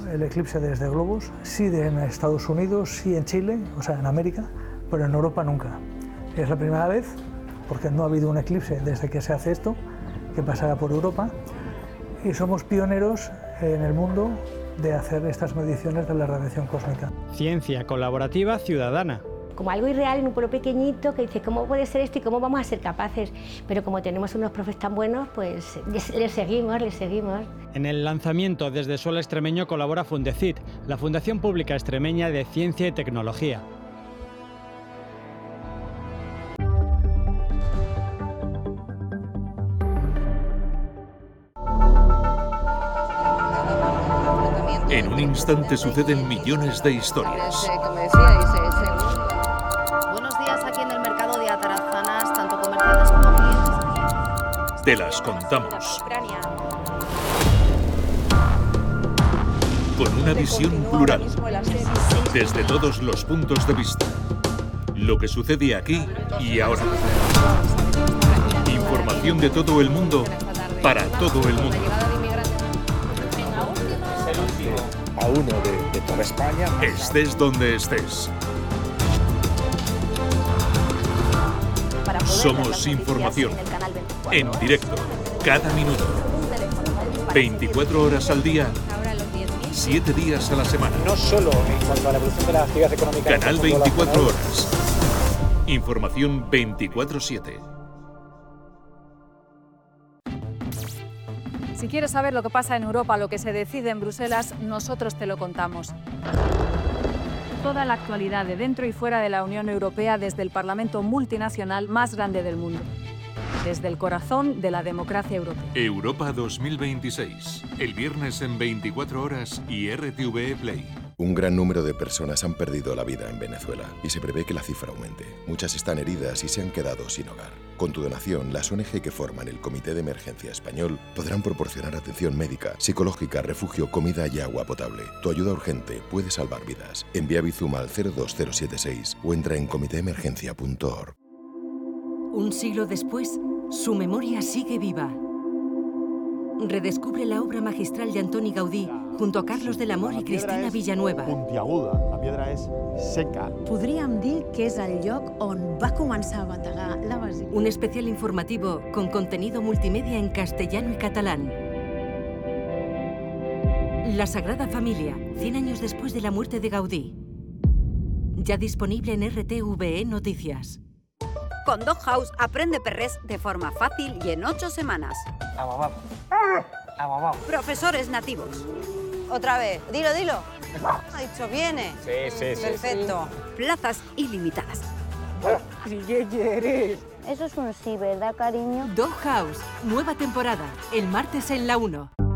el eclipse desde globos, sí en Estados Unidos, sí en Chile, o sea, en América, pero en Europa nunca. Es la primera vez, porque no ha habido un eclipse desde que se hace esto, que pasara por Europa, y somos pioneros en el mundo de hacer estas mediciones de la radiación cósmica. Ciencia colaborativa ciudadana. Como algo irreal en un pueblo pequeñito que dice, ¿cómo puede ser esto y cómo vamos a ser capaces? Pero como tenemos unos profes tan buenos, pues les seguimos. En el lanzamiento desde suelo extremeño colabora Fundecit, la Fundación Pública Extremeña de Ciencia y Tecnología. En un instante suceden millones de historias. Buenos días aquí en el mercado de Atarazanas, tanto comerciantes como clientes. Te las contamos. Con una visión plural, desde todos los puntos de vista. Lo que sucede aquí y ahora. Información de todo el mundo para todo el mundo. A uno de toda España. Estés donde estés. Somos información. En directo, cada minuto. 24 horas al día, 7 días a la semana. No solo en cuanto a la evolución de la actividad económica. Canal 24 horas. Información 24/7. Si quieres saber lo que pasa en Europa, lo que se decide en Bruselas, nosotros te lo contamos. Toda la actualidad de dentro y fuera de la Unión Europea desde el Parlamento multinacional más grande del mundo. Desde el corazón de la democracia europea. Europa 2026. El viernes en 24 horas y RTVE Play. Un gran número de personas han perdido la vida en Venezuela y se prevé que la cifra aumente. Muchas están heridas y se han quedado sin hogar. Con tu donación, las ONG que forman el Comité de Emergencia Español podrán proporcionar atención médica, psicológica, refugio, comida y agua potable. Tu ayuda urgente puede salvar vidas. Envía Bizum al 02076 o entra en comitéemergencia.org. Un siglo después, su memoria sigue viva. Redescubre la obra magistral de Antoni Gaudí junto a Carlos del Amor y Cristina Villanueva. Puntiaguda, la piedra es seca. Podríem dir que és el lloc on va començar a bategar la basílica. Un especial informativo con contenido multimedia en castellano y catalán. La Sagrada Familia, 100 años después de la muerte de Gaudí. Ya disponible en RTVE Noticias. Con Dog House aprende perrés de forma fácil y en 8 semanas. Profesores nativos. Otra vez, dilo. Ha dicho, viene. Sí. Perfecto. Plazas ilimitadas. ¿Qué quieres? Eso es un sí, ¿verdad, cariño? Dog House, nueva temporada, el martes en la 1.